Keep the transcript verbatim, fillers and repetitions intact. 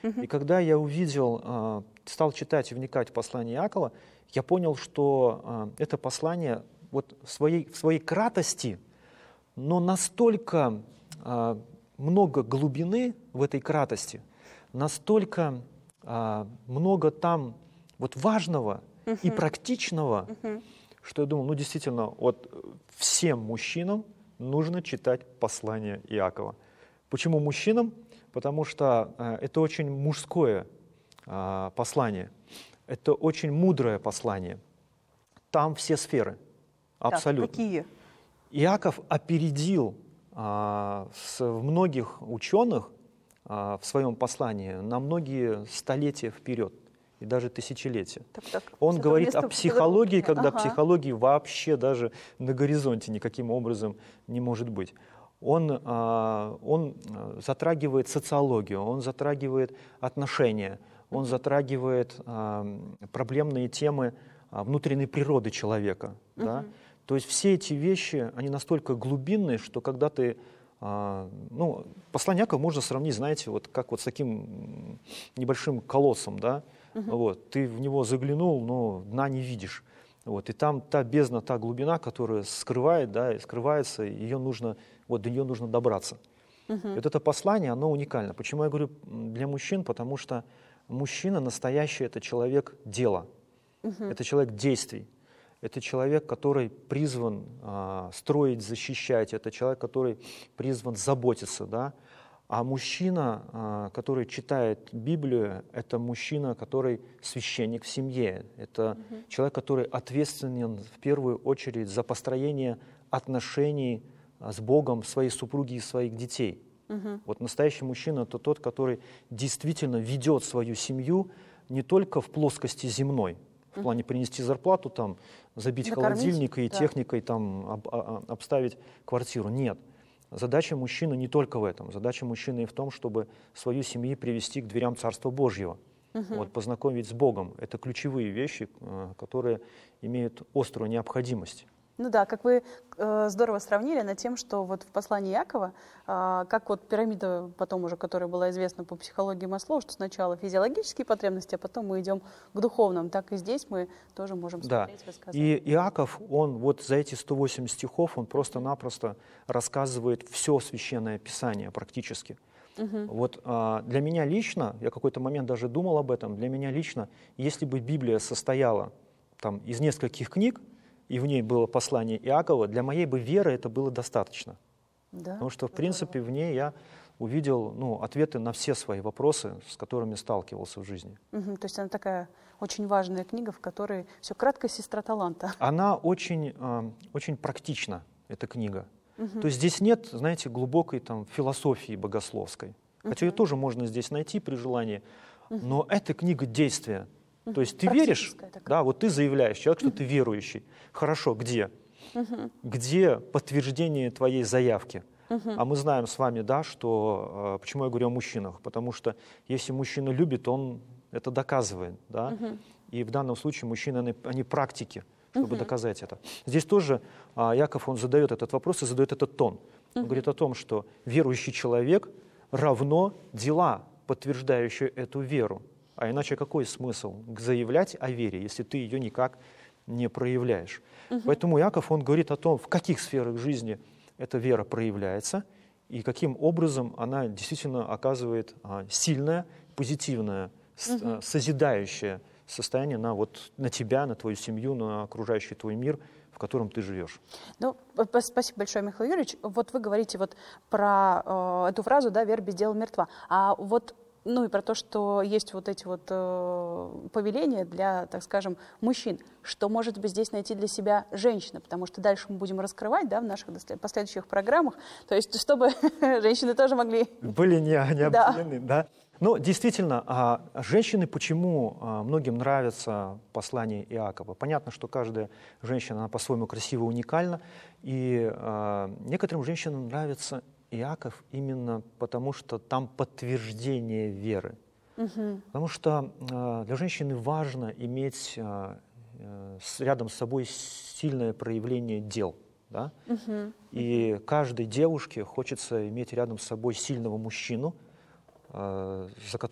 Мгм. И когда я увидел, а, стал читать и вникать в послание Иакова, я понял, что а, это послание вот в своей, в своей кратости, но настолько а, много глубины в этой кратости, настолько а, много там вот важного и Мгм. практичного, Мгм. что я думал, ну действительно, вот всем мужчинам нужно читать послание Иакова. Почему мужчинам? Потому что э, это очень мужское а, послание, это очень мудрое послание. Там все сферы, Так, абсолютно. какие? Иаков опередил а, с- многих ученых а, в своем послании на многие столетия вперед и даже тысячелетия. Так, так. Он С этого говорит о места психологии, подробнее. когда Ага. психологии вообще даже на горизонте никаким образом не может быть. Он, а, он а, затрагивает социологию, он затрагивает отношения, он затрагивает а, проблемные темы а, внутренней природы человека. Да? Мгм. То есть все эти вещи, они настолько глубинные, что когда ты, а, ну, послание Иакова можно сравнить, знаете, вот как вот с таким м, небольшим колоссом, да, вот, ты в него заглянул, но дна не видишь, вот, и там та бездна, та глубина, которая скрывает, да, и скрывается, ее нужно, вот, до нее нужно добраться. И вот это послание, оно уникально. Почему я говорю м, для мужчин? Потому что мужчина настоящий — это человек дела, это человек действий. Это человек, который призван а, строить, защищать. Это человек, который призван заботиться. Да? А мужчина, а, который читает Библию, это мужчина, который священник в семье. Это человек, который ответственен в первую очередь за построение отношений а, с Богом, своей супруги и своих детей. Вот настоящий мужчина — это тот, который действительно ведет свою семью не только в плоскости земной, в плане принести зарплату, там, забить Накормить, холодильник и да. техникой там, об- а- а- обставить квартиру. Нет. Задача мужчины не только в этом. Задача мужчины и в том, чтобы свою семью привести к дверям Царства Божьего, вот, познакомить с Богом. Это ключевые вещи, э, которые имеют острую необходимость. Ну да, как вы э, здорово сравнили над тем, что вот в послании Иакова, э, как вот пирамида потом уже, которая была известна по психологии Маслоу, что сначала физиологические потребности, а потом мы идем к духовным, так и здесь мы тоже можем Да. смотреть, высказывать. И Иаков, он вот за эти сто восемь стихов, он просто-напросто рассказывает все Священное Писание практически. Вот а, для меня лично, я какой-то момент даже думал об этом, для меня лично, если бы Библия состояла там, из нескольких книг, и в ней было послание Иакова, для моей бы веры это было достаточно. Да, Потому что, в здорово. принципе, в ней я увидел ну, ответы на все свои вопросы, с которыми сталкивался в жизни. Мгм, то есть она такая очень важная книга, в которой все кратко сестра таланта. Она очень, а, очень практична, эта книга. То есть здесь нет, знаете, глубокой там, философии богословской. Хотя ее тоже можно здесь найти при желании. Но это книга действия. То есть ты веришь, Практическая такая. да, вот ты заявляешь, человек, что ты верующий. Хорошо, где? Где подтверждение твоей заявки? А мы знаем с вами, да, что, э, почему я говорю о мужчинах, потому что если мужчина любит, он это доказывает, да, и в данном случае мужчины, они, они практики, чтобы доказать это. Здесь тоже а, Иаков, он задает этот вопрос и задает этот тон. Он говорит о том, что верующий человек равно дела, подтверждающие эту веру. А иначе какой смысл заявлять о вере, если ты ее никак не проявляешь? Поэтому Иаков, он говорит о том, в каких сферах жизни эта вера проявляется и каким образом она действительно оказывает а, сильное, позитивное, с- а, созидающее состояние на, вот, на тебя, на твою семью, на окружающий твой мир, в котором ты живешь. Ну, п- п- спасибо большое, Михаил Юрьевич. Вот вы говорите вот про э, эту фразу, да, «вера без дела мертва». А вот, ну и про то, что есть вот эти вот э, повеления для, так скажем, мужчин. Что может быть здесь найти для себя женщина? Потому что дальше мы будем раскрывать, да, в наших дослед- последующих программах. То есть, чтобы женщины тоже могли... Были не, не Да. обделены, да? Но действительно, а, женщины, почему а, многим нравится послание Иакова? Понятно, что каждая женщина, она по-своему красива, уникальна, и а, некоторым женщинам нравится Иаков именно потому, что там подтверждение веры. Потому что а, для женщины важно иметь а, э, с- рядом с собой сильное проявление дел. Да? И каждой девушке хочется иметь рядом с собой сильного мужчину, э, за которым